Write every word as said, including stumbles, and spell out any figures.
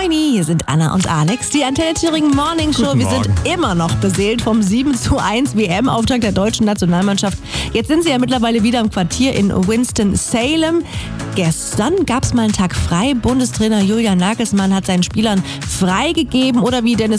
Moini, hier sind Anna und Alex, die Antenne Thüringen Morning Show. Guten Wir sind Morgen. immer noch beseelt vom sieben zu eins W M-Auftakt der deutschen Nationalmannschaft. Jetzt sind sie ja mittlerweile wieder im Quartier in Winston-Salem. Gestern gab es mal einen Tag frei. Bundestrainer Julian Nagelsmann hat seinen Spielern freigegeben oder wie Dennis